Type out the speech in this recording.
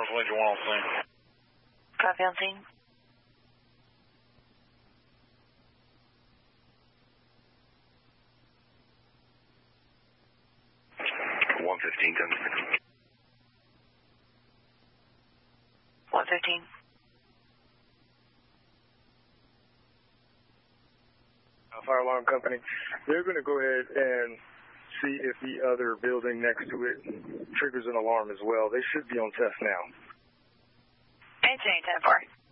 Ranger 1 on scene. Copy on scene. Done. 115. Fire alarm company. They're going to go ahead and see if the other building next to it triggers an alarm as well. They should be on test now. 18, 10-4.